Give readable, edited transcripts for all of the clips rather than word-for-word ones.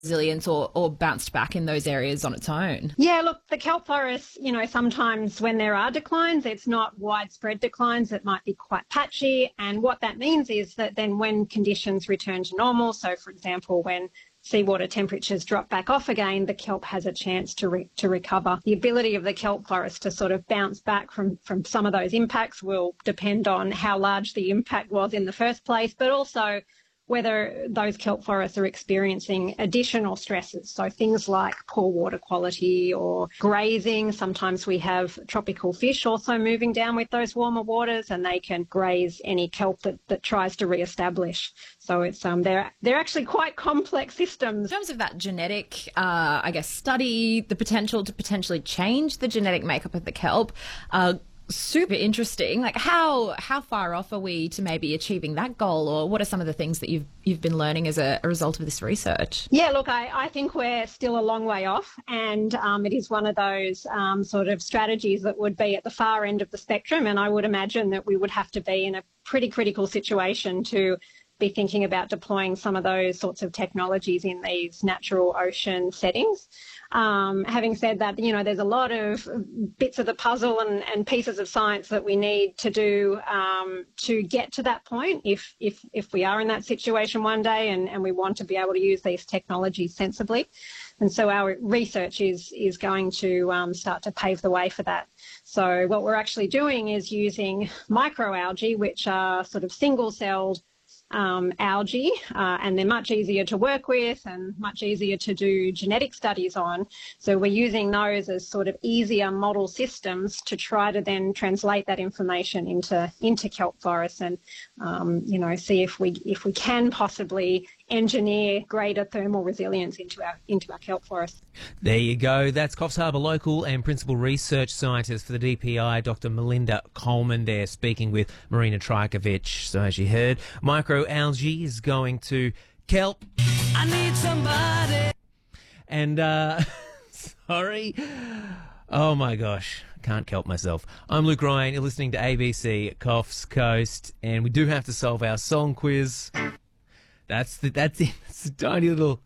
resilience or bounced back in those areas on its own? Yeah, look, the kelp forests, sometimes when there are declines, it's not widespread declines. It might be quite patchy. And what that means is that then when conditions return to normal, so for example, when seawater temperatures drop back off again, the kelp has a chance to recover. The ability of the kelp forest to sort of bounce back from some of those impacts will depend on how large the impact was in the first place, but also whether those kelp forests are experiencing additional stresses. So things like poor water quality or grazing. Sometimes we have tropical fish also moving down with those warmer waters, and they can graze any kelp that tries to re-establish. So it's they're actually quite complex systems. In terms of that genetic, study, the potential to potentially change the genetic makeup of the kelp, super interesting. Like how far off are we to maybe achieving that goal, or what are some of the things that you've been learning as a result of this research? Yeah, look, I think we're still a long way off, and it is one of those sort of strategies that would be at the far end of the spectrum, and I would imagine that we would have to be in a pretty critical situation to be thinking about deploying some of those sorts of technologies in these natural ocean settings. Having said that, there's a lot of bits of the puzzle and pieces of science that we need to do to get to that point if we are in that situation one day and we want to be able to use these technologies sensibly. And so our research is going to start to pave the way for that. So what we're actually doing is using microalgae, which are sort of single-celled algae, and they're much easier to work with and much easier to do genetic studies on. So we're using those as sort of easier model systems to try to then translate that information into kelp forests and, see if we can possibly engineer greater thermal resilience into our kelp forests. There you go. That's Coffs Harbour local and principal research scientist for the DPI, Dr. Melinda Coleman there, speaking with Marina Trajkovic. So as you heard, microalgae is going to kelp. I need somebody. And, sorry. Oh my gosh. I can't kelp myself. I'm Luke Ryan. You're listening to ABC Coffs Coast, and we do have to solve our song quiz. That's it. It's a tiny little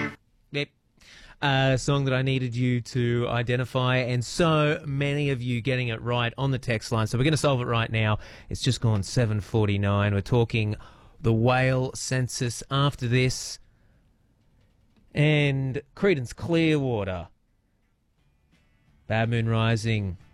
song that I needed you to identify, and so many of you getting it right on the text line. So we're going to solve it right now. It's just gone 7:49. We're talking the whale census after this, and Creedence Clearwater, Bad Moon Rising.